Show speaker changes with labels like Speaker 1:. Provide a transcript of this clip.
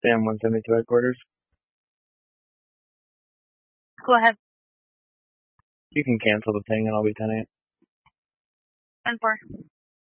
Speaker 1: Sam 172 headquarters.
Speaker 2: Go ahead.
Speaker 1: You can cancel the thing and I'll be 10-8.
Speaker 2: 10-4.